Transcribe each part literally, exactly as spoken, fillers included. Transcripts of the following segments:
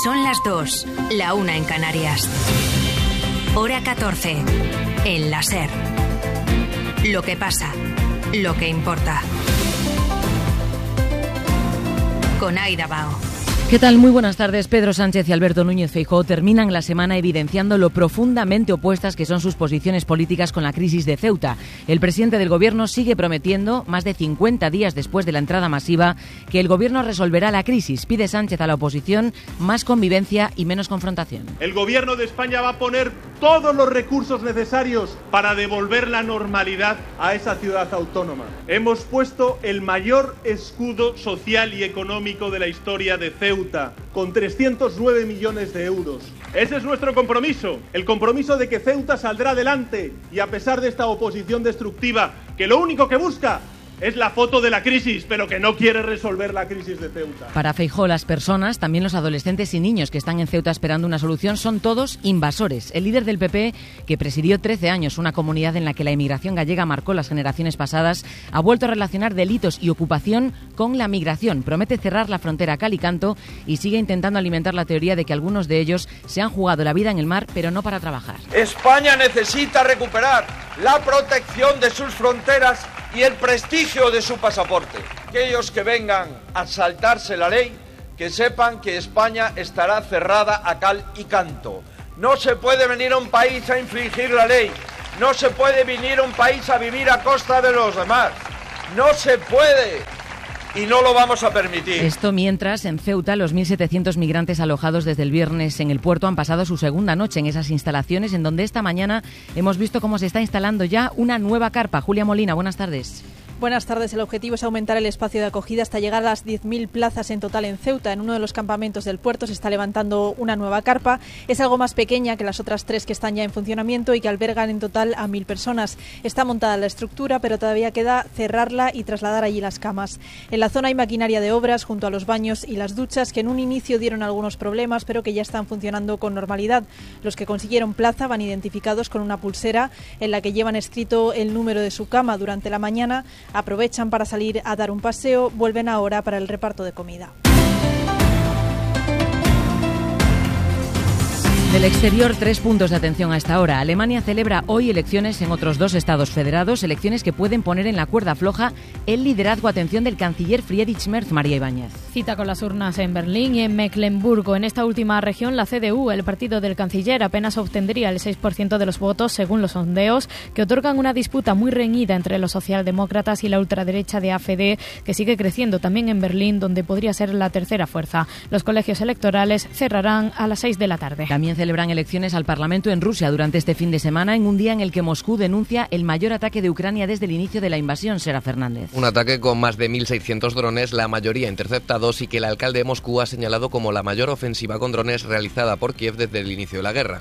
Son las dos, la una en Canarias. Hora catorce, en la SER. Lo que pasa, lo que importa. Con Aida Bao. ¿Qué tal? Muy buenas tardes. Pedro Sánchez y Alberto Núñez Feijóo terminan la semana evidenciando lo profundamente opuestas que son sus posiciones políticas con la crisis de Ceuta. El presidente del Gobierno sigue prometiendo, más de cincuenta días después de la entrada masiva, que el Gobierno resolverá la crisis. Pide Sánchez a la oposición más convivencia y menos confrontación. El Gobierno de España va a poner todos los recursos necesarios para devolver la normalidad a esa ciudad autónoma. Hemos puesto el mayor escudo social y económico de la historia de Ceuta, con trescientos nueve millones de euros. Ese es nuestro compromiso, el compromiso de que Ceuta saldrá adelante y a pesar de esta oposición destructiva, que lo único que busca es la foto de la crisis, pero que no quiere resolver la crisis de Ceuta. Para Feijóo, las personas, también los adolescentes y niños que están en Ceuta esperando una solución, son todos invasores. El líder del P P, que presidió trece años una comunidad en la que la inmigración gallega marcó las generaciones pasadas, ha vuelto a relacionar delitos y ocupación con la migración. Promete cerrar la frontera a cal y canto y sigue intentando alimentar la teoría de que algunos de ellos se han jugado la vida en el mar, pero no para trabajar. España necesita recuperar la protección de sus fronteras y el prestigio de su pasaporte. Aquellos que vengan a saltarse la ley, que sepan que España estará cerrada a cal y canto. No se puede venir a un país a infringir la ley. No se puede venir a un país a vivir a costa de los demás. No se puede. Y no lo vamos a permitir. Esto mientras, en Ceuta, los mil setecientos migrantes alojados desde el viernes en el puerto han pasado su segunda noche en esas instalaciones, en donde esta mañana hemos visto cómo se está instalando ya una nueva carpa. Julia Molina, buenas tardes. Buenas tardes. El objetivo es aumentar el espacio de acogida hasta llegar a las diez mil plazas en total en Ceuta. En uno de los campamentos del puerto se está levantando una nueva carpa. Es algo más pequeña que las otras tres que están ya en funcionamiento y que albergan en total a mil personas. Está montada la estructura, pero todavía queda cerrarla y trasladar allí las camas. En la zona hay maquinaria de obras junto a los baños y las duchas que en un inicio dieron algunos problemas, pero que ya están funcionando con normalidad. Los que consiguieron plaza van identificados con una pulsera en la que llevan escrito el número de su cama durante la mañana. Aprovechan para salir a dar un paseo, vuelven ahora para el reparto de comida. Del exterior, tres puntos de atención a esta hora. Alemania celebra hoy elecciones en otros dos estados federados, elecciones que pueden poner en la cuerda floja el liderazgo, atención, del canciller Friedrich Merz. María Ibáñez. Cita con las urnas en Berlín y en Mecklemburgo. En esta última región, la C D U, el partido del canciller, apenas obtendría el seis por ciento de los votos según los sondeos, que otorgan una disputa muy reñida entre los socialdemócratas y la ultraderecha de A F D, que sigue creciendo también en Berlín, donde podría ser la tercera fuerza. Los colegios electorales cerrarán a las seis de la tarde. También celebran elecciones al Parlamento en Rusia durante este fin de semana, en un día en el que Moscú denuncia el mayor ataque de Ucrania desde el inicio de la invasión. Sera Fernández. Un ataque con más de mil seiscientos drones, la mayoría interceptados, y que el alcalde de Moscú ha señalado como la mayor ofensiva con drones realizada por Kiev desde el inicio de la guerra.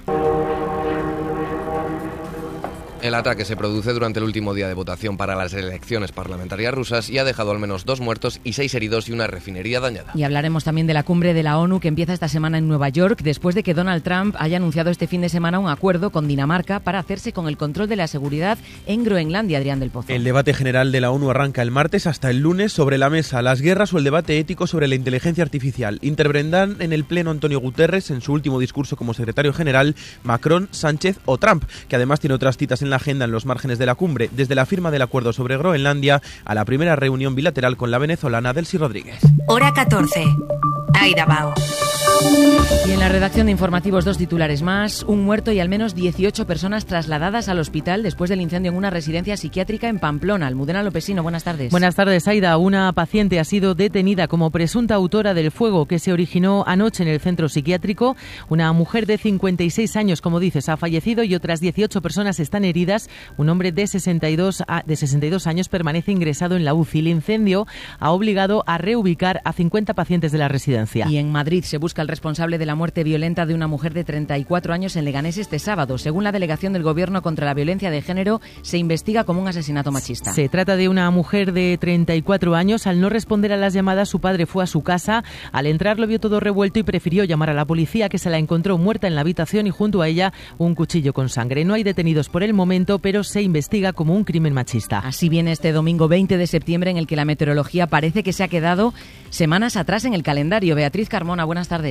El ataque se produce durante el último día de votación para las elecciones parlamentarias rusas y ha dejado al menos dos muertos y seis heridos y una refinería dañada. Y hablaremos también de la cumbre de la ONU que empieza esta semana en Nueva York, después de que Donald Trump haya anunciado este fin de semana un acuerdo con Dinamarca para hacerse con el control de la seguridad en Groenlandia. Adrián del Pozo. El debate general de la ONU arranca el martes hasta el lunes. Sobre la mesa, las guerras o el debate ético sobre la inteligencia artificial. Intervendrán en el pleno Antonio Guterres en su último discurso como secretario general, Macron, Sánchez o Trump, que además tiene otras citas en la agenda en los márgenes de la cumbre, desde la firma del acuerdo sobre Groenlandia a la primera reunión bilateral con la venezolana Delcy Rodríguez. Hora catorce. Aida Bao. Y en la redacción de informativos, dos titulares más. Un muerto y al menos dieciocho personas trasladadas al hospital después del incendio en una residencia psiquiátrica en Pamplona. Almudena Lopesino, buenas tardes. Buenas tardes, Aida. Una paciente ha sido detenida como presunta autora del fuego que se originó anoche en el centro psiquiátrico. Una mujer de cincuenta y seis años, como dices, ha fallecido y otras dieciocho personas están heridas. Un hombre de sesenta y dos, de sesenta y dos años permanece ingresado en la U C I. El incendio ha obligado a reubicar a cincuenta pacientes de la residencia. Y en Madrid se busca el responsable de la muerte violenta de una mujer de treinta y cuatro años en Leganés este sábado. Según la delegación del Gobierno contra la Violencia de Género, se investiga como un asesinato machista. Se trata de una mujer de treinta y cuatro años. Al no responder a las llamadas, su padre fue a su casa. Al entrar lo vio todo revuelto y prefirió llamar a la policía, que se la encontró muerta en la habitación y junto a ella un cuchillo con sangre. No hay detenidos por el momento, pero se investiga como un crimen machista. Así viene este domingo veinte de septiembre, en el que la meteorología parece que se ha quedado semanas atrás en el calendario. Beatriz Carmona, buenas tardes.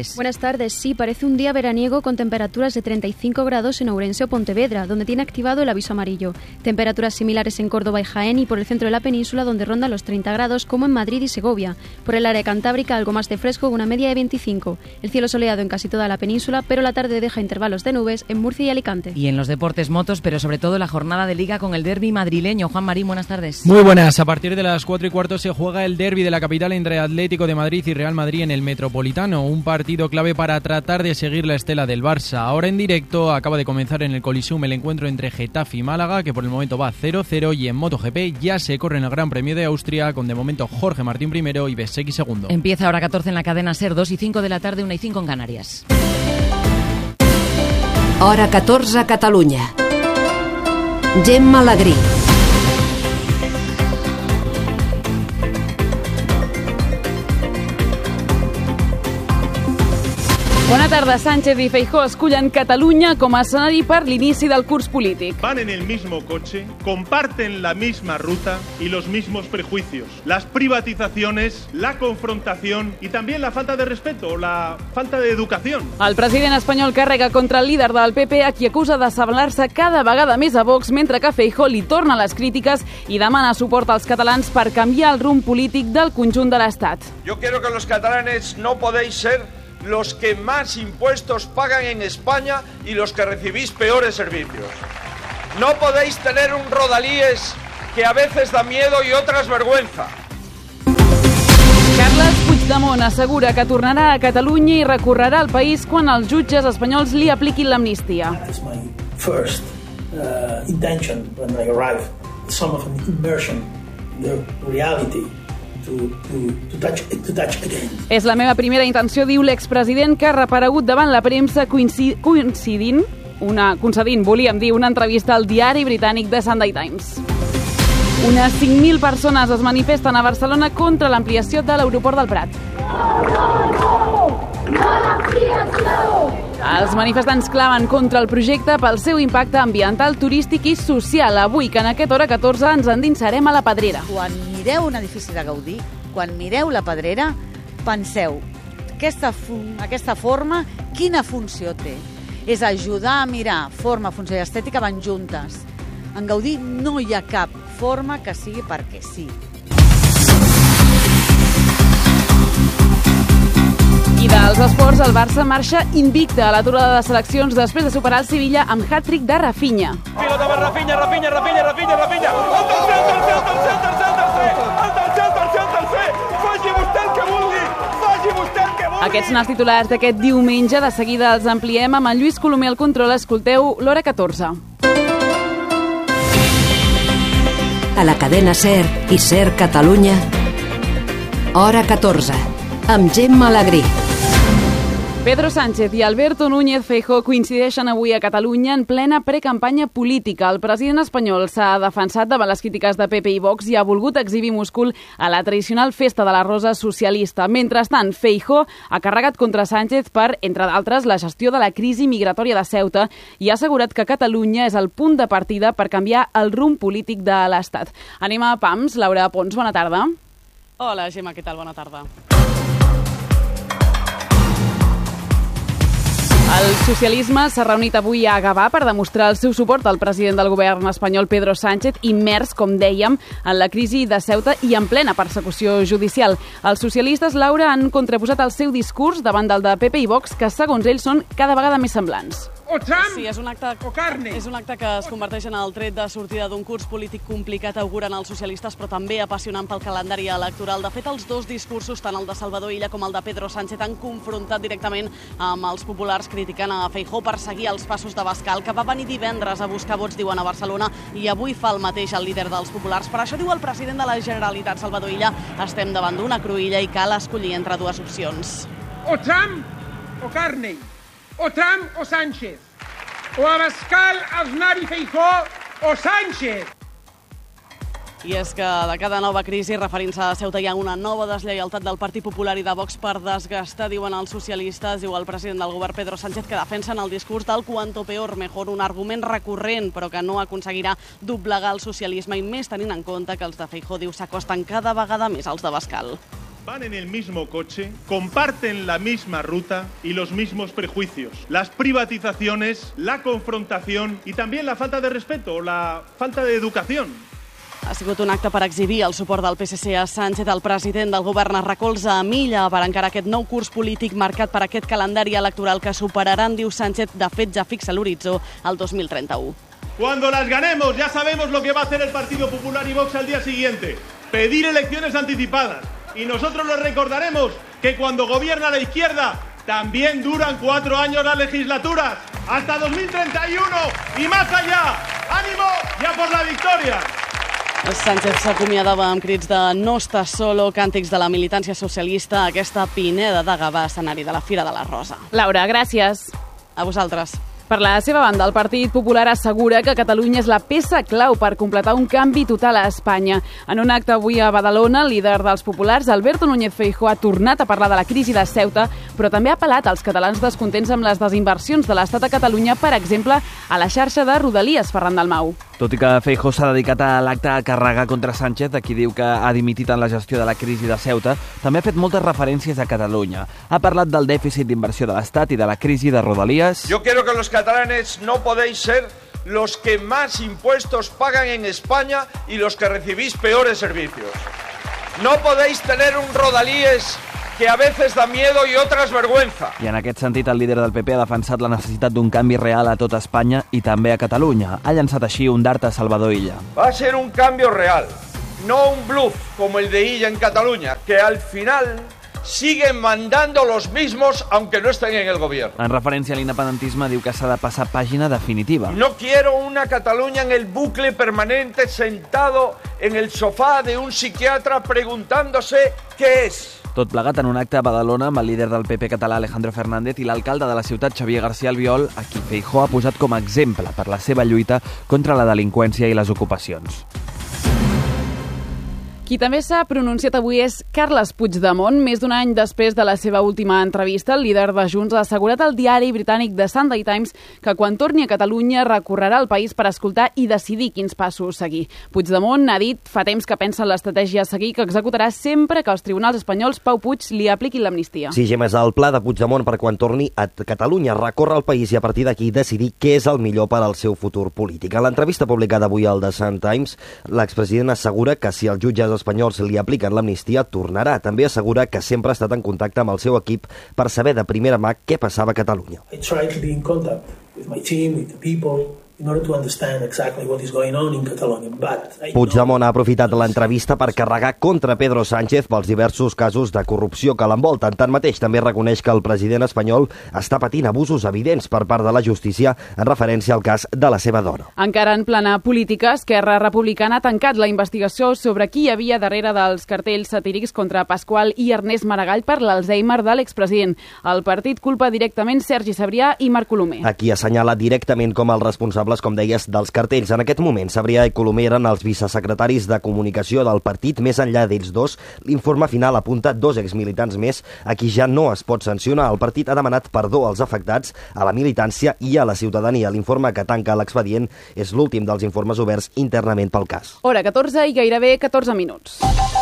tardes. Buenas tardes. Sí, parece un día veraniego con temperaturas de treinta y cinco grados en Ourense o Pontevedra, donde tiene activado el aviso amarillo. Temperaturas similares en Córdoba y Jaén y por el centro de la península, donde rondan los treinta grados, como en Madrid y Segovia. Por el área cantábrica, algo más de fresco, una media de veinticinco. El cielo soleado en casi toda la península, pero la tarde deja intervalos de nubes en Murcia y Alicante. Y en los deportes, motos, pero sobre todo la jornada de Liga con el derbi madrileño. Juan Marín, buenas tardes. Muy buenas. A partir de las cuatro y cuarto se juega el derbi de la capital entre Atlético de Madrid y Real Madrid en el Metropolitano. Un partido clave para tratar de seguir la estela del Barça. Ahora en directo acaba de comenzar en el Coliseum el encuentro entre Getafe y Málaga, que por el momento va cero cero, y en MotoGP ya se corre en el Gran Premio de Austria con de momento Jorge Martín primero y Bezzecchi segundo. Empieza ahora catorce en la cadena SER, dos y cinco de la tarde, una y cinco en Canarias. Hora catorze a Catalunya. Gemma Alegrí. Bona tarda. Sánchez y Feijóo escullen Catalunya com a escenari per l'inici del curs polític. Van en el mismo coche, comparten la misma ruta y los mismos prejuicios. Las privatizaciones, la confrontación y también la falta de respeto o la falta de educación. El president espanyol carrega contra el líder del P P, a qui acusa d'assemblar-se cada vegada més a Vox, mentre que Feijóo li torna les crítiques i demana suport als catalans per canviar el rumb polític del conjunt de l'Estat. Yo quiero que los catalanes no podéis ser los que más impuestos pagan en España y los que recibís peores servicios. No podéis tener un rodalíes que a veces da miedo y otras vergüenza. Carles Puigdemont assegura que tornarà a Catalunya i recorrerà al país quan els jutges espanyols li apliquin l'amnistia. That is my first uh, intention when I arrive. Some of an immersion in the reality. To, to, to touch, to touch again. És la meva primera intenció, diu l'expresident, que ha reparegut davant la premsa coincidint, una, concedint, volíem dir, una entrevista al diari britànic The Sunday Times. Unes cinc mil persones es manifesten a Barcelona contra l'ampliació de l'aeroport del Prat. Els manifestants claven contra el projecte pel seu impacte ambiental, turístic i social. Avui, que en aquest hora catorze ens endinsarem a la Pedrera. Quan mireu un edifici de Gaudí, quan mireu la Pedrera, penseu, aquesta, aquesta forma, quina funció té? És ajudar a mirar forma, funció i estètica van juntes. En Gaudí no hi ha cap forma que sigui perquè sí. I dels esports, el Barça marxa invicte a l'aturada de seleccions després de superar el Sevilla amb hat-trick de Rafinha. Pilota per Rafinha, Rafinha, Rafinha, Rafinha, Rafinha. El tercer, el tercer, el tercer, el tercer, el tercer, el tercer, el tercer, el tercer. Faci vostè el que vulgui, faci vostè el que vulgui. Aquests són els titulars d'aquest diumenge. De seguida els ampliem amb en Lluís Colomer al control. Escolteu l'hora catorze. A la cadena SER i SER Catalunya, hora catorze, amb Gemma Alegrí. Pedro Sánchez i Alberto Núñez Feijóo coincideixen avui a Catalunya en plena precampanya política. El president espanyol s'ha defensat davant les crítiques de P P i Vox i ha volgut exhibir múscul a la tradicional festa de la Rosa socialista. Mentrestant, Feijóo ha carregat contra Sánchez per, entre d'altres, la gestió de la crisi migratòria de Ceuta i ha assegurat que Catalunya és el punt de partida per canviar el rumb polític de l'Estat. Anem a Pams. Laura Pons, bona tarda. Hola, Gemma, què tal? Bona tarda. El socialisme s'ha reunit avui a Gavà per demostrar el seu suport al president del govern espanyol, Pedro Sánchez, immers, com dèiem, en la crisi de Ceuta i en plena persecució judicial. Els socialistes, Laura, han contraposat el seu discurs davant del de P P i Vox, que segons ells són cada vegada més semblants. O tram, sí, és un acte, o carne. És un acte que es converteix en el tret de sortida d'un curs polític complicat, auguren els socialistes, però també apassionant pel calendari electoral. De fet, els dos discursos, tant el de Salvador Illa com el de Pedro Sánchez, han confrontat directament amb els populars, criticant a Feijóo per seguir els passos d'Abascal, que va venir divendres a buscar vots, diuen, a Barcelona, i avui fa el mateix el líder dels populars. Per això diu el president de la Generalitat, Salvador Illa, estem davant d'una cruïlla i cal escollir entre dues opcions. O Trump o Carney, o Trump o Sánchez, o Abascal, Aznar i Feijóo o Sánchez. I és que de cada nova crisi, referint-se a Ceuta, hi ha una nova deslleialtat del Partit Popular i de Vox per desgastar, diuen els socialistes, diu el president del govern, Pedro Sánchez, que defensen el discurs del cuanto peor mejor, un argument recurrent, però que no aconseguirà doblegar el socialisme, i més tenint en compte que els de Feijóo, diu, s'acosten cada vegada més als d'Abascal. Van en el mismo coche, comparten la misma ruta y los mismos prejuicios. Las privatizaciones, la confrontación y también la falta de respeto o la falta de educación. Ha sigut un acte per exhibir el suport del P S C a Sánchez. El president del govern es recolza a Milla per encarar aquest nou curs polític marcat per aquest calendari electoral que superaran, diu Sánchez, de fet ja fixa l'horitzó al dos mil trenta-u. Cuando las ganemos ya sabemos lo que va a hacer el Partido Popular y Vox al día siguiente. Pedir elecciones anticipadas. Y nosotros les recordaremos que cuando gobierna la izquierda también duran cuatro años las legislaturas. Hasta dos mil treinta y uno y más allá. ¡Ánimo! ¡Ya por la victoria! Sánchez s'acomiadava amb crits de no estàs solo, càntics de la militància socialista a aquesta Pineda de Gavà, escenari de la Fira de la Rosa. Laura, gràcies. A vosaltres. Per la seva banda, el Partit Popular assegura que Catalunya és la peça clau per completar un canvi total a Espanya. En un acte avui a Badalona, el líder dels populars, Alberto Núñez Feijóo, ha tornat a parlar de la crisi de Ceuta, però també ha apel·lat als catalans descontents amb les desinversions de l'Estat a Catalunya, per exemple, a la xarxa de Rodalies, Ferran Dalmau. Tot i que Feijóo s'ha dedicat a l'acte a carregar contra Sánchez, a qui diu que ha dimitit en la gestió de la crisi de Ceuta, també ha fet moltes referències a Catalunya. Ha parlat del dèficit d'inversió de l'Estat i de la crisi de Rodalies. Yo quiero que los catalanes no podéis ser los que más impuestos pagan en España y los que recibís peores servicios. No podéis tener un Rodalies que a veces da miedo y otras vergüenza. I en aquest sentit, el líder del P P ha defensat la necessitat d'un canvi real a tota Espanya i també a Catalunya. Ha llançat així un dart a Salvador Illa. Va a ser un cambio real, no un bluff como el de Illa en Cataluña, que al final siguen mandando los mismos aunque no estén en el gobierno. En referència a l'independentisme, diu que s'ha de passar pàgina definitiva. No quiero una Cataluña en el bucle permanente sentado en el sofá de un psiquiatra preguntándose qué es. Tot plegat en un acte a Badalona amb el líder del P P català Alejandro Fernández i l'alcalde de la ciutat Xavier García Albiol, a qui Feijóo ha posat com a exemple per la seva lluita contra la delinqüència i les ocupacions. Qui també s'ha pronunciat avui és Carles Puigdemont. Més d'un any després de la seva última entrevista, el líder de Junts ha assegurat al diari britànic The Sunday Times que quan torni a Catalunya recorrerà el país per escoltar i decidir quins passos seguir. Puigdemont ha dit fa temps que pensa en l'estratègia a seguir, que executarà sempre que els tribunals espanyols Pau Puig li apliquin l'amnistia. Sí, Gemma, és el pla de Puigdemont per quan torni a Catalunya, recórrer el país i a partir d'aquí decidir què és el millor per al seu futur polític. En l'entrevista publicada avui al The Sun Times, l'expresident assegura que si els jutges espanyols li apliquen l'amnistia, tornarà. També assegura que sempre ha estat en contacte amb el seu equip per saber de primera mà què passava a Catalunya. I try to be in contact with my team, with the people, in order to understand exactly what is going on in Catalonia. But Puigdemont ha aprofitat l'entrevista per carregar contra Pedro Sánchez pels diversos casos de corrupció que l'envolten. Tanmateix, també reconeix que el president espanyol està patint abusos evidents per part de la justícia en referència al cas de la seva dona. Encara en plana política, Esquerra Republicana ha tancat la investigació sobre qui hi havia darrere dels cartells satírics contra Pasqual i Ernest Maragall per l'Alzheimer de l'expresident. El partit culpa directament Sergi Sabrià i Marc Colomer. Aquí assenyala directament com el responsable, com deies, dels cartells. En aquest moment, Sabrià i Colomer eren els vicesecretaris de comunicació del partit. Més enllà d'ells dos, l'informe final apunta dos exmilitants més a qui ja no es pot sancionar. El partit ha demanat perdó als afectats, a la militància i a la ciutadania. L'informe que tanca l'expedient és l'últim dels informes oberts internament pel cas. Hora catorze i gairebé catorze minuts.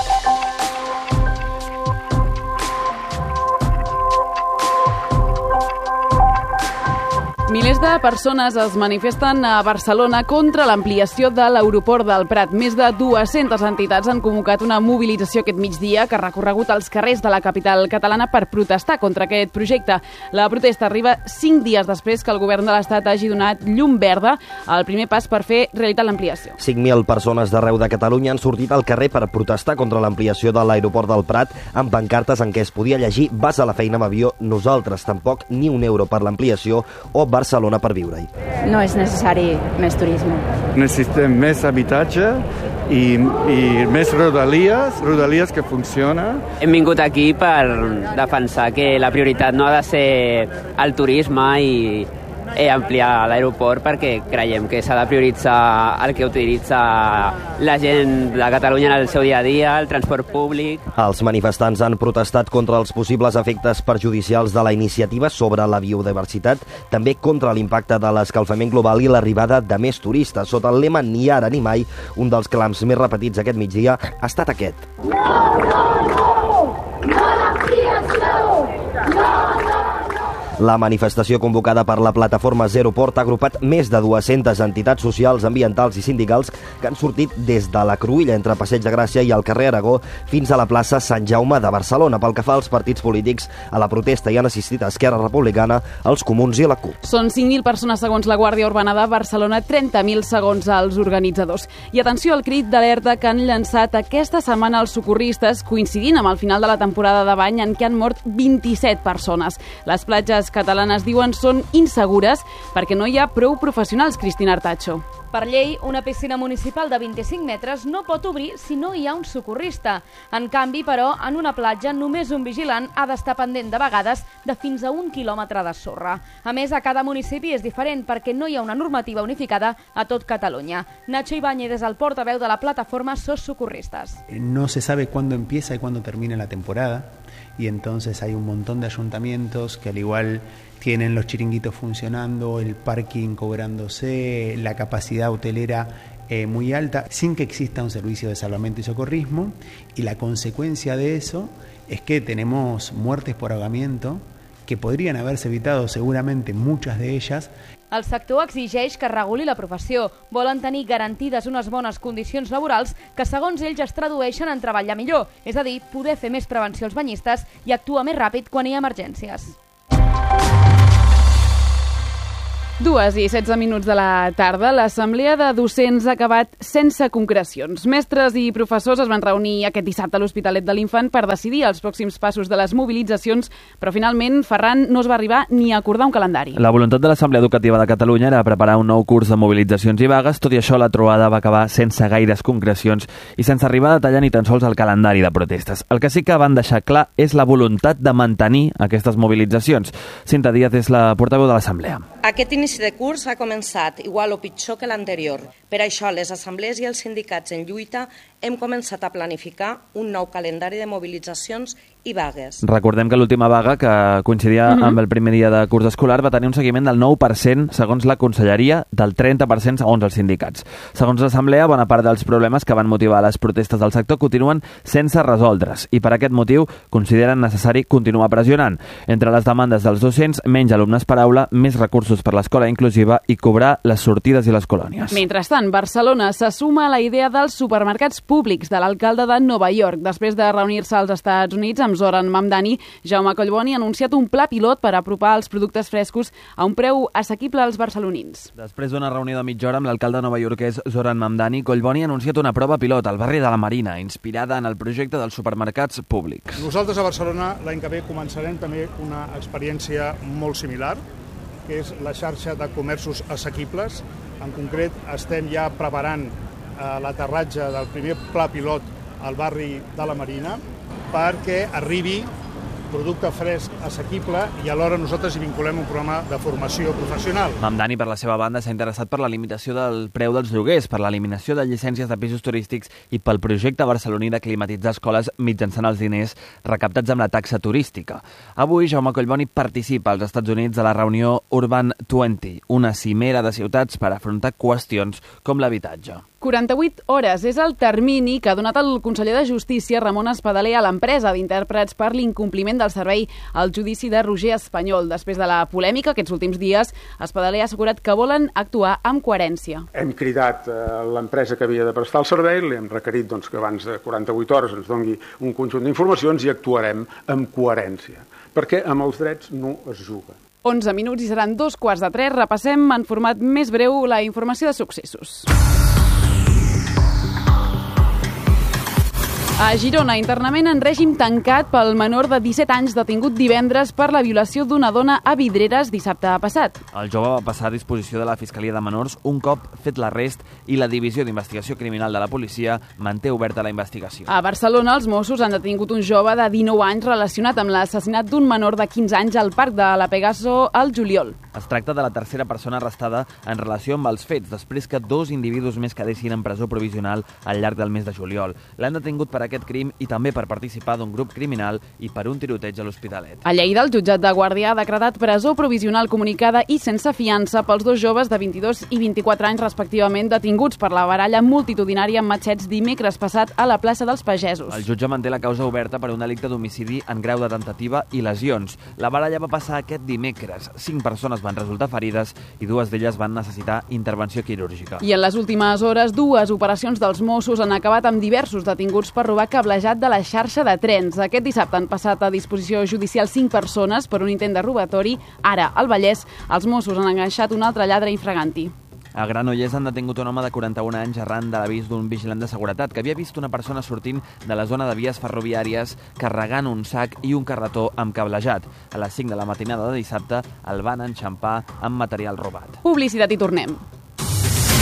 Milers de persones es manifesten a Barcelona contra l'ampliació de l'aeroport del Prat. Més de dues-centes entitats han convocat una mobilització aquest migdia que ha recorregut els carrers de la capital catalana per protestar contra aquest projecte. La protesta arriba cinc dies després que el govern de l'Estat hagi donat llum verda al primer pas per fer realitat l'ampliació. cinc mil persones d'arreu de Catalunya han sortit al carrer per protestar contra l'ampliació de l'aeroport del Prat amb pancartes en què es podia llegir "Vas a la feina amb avió, nosaltres tampoc, ni un euro per l'ampliació" o "Barcelona per viure-hi". No és necessari més turisme. Necessitem més habitatge i, i més rodalies, rodalies que funciona. Hem vingut aquí per defensar que la prioritat no ha de ser el turisme i eh, ampliar l'aeroport, perquè creiem que s'ha de prioritzar el que utilitza la gent de Catalunya en el seu dia a dia, el transport públic. Els manifestants han protestat contra els possibles efectes perjudicials de la iniciativa sobre la biodiversitat, també contra l'impacte de l'escalfament global i l'arribada de més turistes. Sota el lema "Ni ara ni mai", un dels clams més repetits aquest migdia ha estat aquest. No, no, no! La manifestació convocada per la plataforma Zero Port ha agrupat més de dues-centes entitats socials, ambientals i sindicals que han sortit des de la Cruïlla entre Passeig de Gràcia i el carrer Aragó fins a la plaça Sant Jaume de Barcelona. Pel que fa als partits polítics, a la protesta hi han assistit Esquerra Republicana, els Comuns i la CUP. Són cinc mil persones segons la Guàrdia Urbana de Barcelona, trenta mil segons els organitzadors. I atenció al crit d'alerta que han llançat aquesta setmana els socorristes, coincidint amb el final de la temporada de bany en què han mort vint-i-set persones. Les platges catalanes, diuen, són insegures perquè no hi ha prou professionals. Cristina Artacho. Per llei, una piscina municipal de vint-i-cinc metres no pot obrir si no hi ha un socorrista. En canvi, però, en una platja només un vigilant ha d'estar pendent de vegades de fins a un quilòmetre de sorra. A més, a cada municipi és diferent perquè no hi ha una normativa unificada a tot Catalunya. Nacho Ibáñez és el portaveu de la plataforma SOS Socorristas. No se sabe cuándo empieza y cuándo termina la temporada, y entonces hay un montón de ayuntamientos que al igual tienen los chiringuitos funcionando, el parking cobrándose, la capacidad hotelera eh, muy alta, sin que exista un servicio de salvamento y socorrismo, y la consecuencia de eso es que tenemos muertes por ahogamiento que podrían haberse evitado seguramente muchas de ellas. El sector exigeix que es reguli la professió. Volen tenir garantides unes bones condicions laborals que, segons ells, es tradueixen en treballar millor, és a dir, poder fer més prevenció als banyistes i actuar més ràpid quan hi ha emergències. Dues i setze minuts de la tarda, l'assemblea de docents ha acabat sense concrecions. Mestres i professors es van reunir aquest dissabte a l'Hospitalet de l'Infant per decidir els pròxims passos de les mobilitzacions, però finalment, Ferran, no es va arribar ni a acordar un calendari. La voluntat de l'Assemblea Educativa de Catalunya era preparar un nou curs de mobilitzacions i vagues. Tot i això, la trobada va acabar sense gaires concrecions i sense arribar a detallar ni tan sols el calendari de protestes. El que sí que van deixar clar és la voluntat de mantenir aquestes mobilitzacions. Cinta Díaz és la portaveu de l'Assemblea. Aquest inici de curs ha començat igual o pitjor que l'anterior. Per això, les assemblees i els sindicats en lluita hem començat a planificar un nou calendari de mobilitzacions i vagues. Recordem que l'última vaga, que coincidia uh-huh. amb el primer dia de curs escolar, va tenir un seguiment del nou per cent segons la Conselleria, del trenta per cent segons els sindicats. Segons l'Assemblea, bona part dels problemes que van motivar les protestes del sector continuen sense resoldre's i per aquest motiu consideren necessari continuar pressionant. Entre les demandes dels docents, menys alumnes per aula, més recursos per l'escola inclusiva i cobrar les sortides i les colònies. Mentrestant, Barcelona se suma a la idea dels supermercats públics de l'alcalde de Nova York. Després de reunir-se als Estats Units amb Zoran Mamdani, Jaume Collboni ha anunciat un pla pilot per apropar els productes frescos a un preu assequible als barcelonins. Després d'una reunió de mitja hora amb l'alcalde novaiorquès Zoran Mamdani, Collboni ha anunciat una prova pilot al barri de la Marina, inspirada en el projecte dels supermercats públics. Nosaltres a Barcelona l'any que ve començarem també una experiència molt similar, que és la xarxa de comerços assequibles. En concret, estem ja preparant eh, l'aterratge del primer pla pilot al barri de la Marina perquè arribi producte fresc assequible i alhora nosaltres hi vinculem un programa de formació professional. Mamdani, per la seva banda, s'ha interessat per la limitació del preu dels lloguers, per l'eliminació de llicències de pisos turístics i pel projecte barceloní de climatitzar escoles mitjançant els diners recaptats amb la taxa turística. Avui, Jaume Collboni participa als Estats Units a la reunió Urban vint, una cimera de ciutats per afrontar qüestions com l'habitatge. quaranta-vuit hores és el termini que ha donat el conseller de Justícia, Ramon Espadaler, a l'empresa d'intèrprets per l'incompliment del servei al judici de Roger Espanyol. Després de la polèmica aquests últims dies, Espadaler ha assegurat que volen actuar amb coherència. Hem cridat a l'empresa que havia de prestar el servei, li hem requerit doncs, que abans de quaranta-vuit hores ens doni un conjunt d'informacions i actuarem amb coherència, perquè amb els drets no es juga. onze minuts i seran dos quarts de tres. Repassem en format més breu la informació de successos. A Girona, internament en règim tancat pel menor de disset anys detingut divendres per la violació d'una dona a Vidreres dissabte passat. El jove va passar a disposició de la Fiscalia de Menors un cop fet l'arrest i la Divisió d'Investigació Criminal de la policia manté oberta la investigació. A Barcelona, els Mossos han detingut un jove de dinou anys relacionat amb l'assassinat d'un menor de quinze anys al parc de la Pegaso al juliol. Es tracta de la tercera persona arrestada en relació amb els fets, després que dos individus més quedessin en presó provisional al llarg del mes de juliol. L'han detingut per per aquest crim i també per participar d'un grup criminal i per un tiroteig a l'Hospitalet. A Lleida, el jutjat de Guàrdia ha decretat presó provisional comunicada i sense fiança pels dos joves de vint-i-dos i vint-i-quatre anys respectivament detinguts per la baralla multitudinària amb matxets dimecres passat a la plaça dels Pagesos. El jutge manté la causa oberta per un delicte d'homicidi en grau de tentativa i lesions. La baralla va passar aquest dimecres. Cinc persones van resultar ferides i dues d'elles van necessitar intervenció quirúrgica. I en les últimes hores, dues operacions dels Mossos han acabat amb diversos detinguts per robar cablejat de la xarxa de trens. Aquest dissabte han passat a disposició judicial cinc persones per un intent de robatori. Ara, al Vallès, els Mossos han enganxat un altre lladre infraganti. A Granollers han detingut un home de quaranta-un anys arran de l'avís d'un vigilant de seguretat que havia vist una persona sortint de la zona de vies ferroviàries carregant un sac i un carretó amb cablejat. A les cinc de la matinada de dissabte el van enxampar amb material robat. Publicitat i tornem.